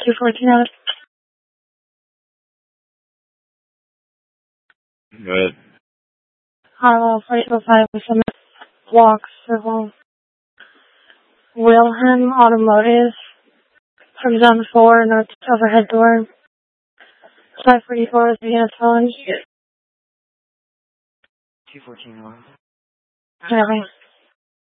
214 out. Good. Harlow 4205 Summit Walk Circle. Wilhelm Automotive. Comes on 4 north overhead door. 544 is the unit phone. 214 1. Okay.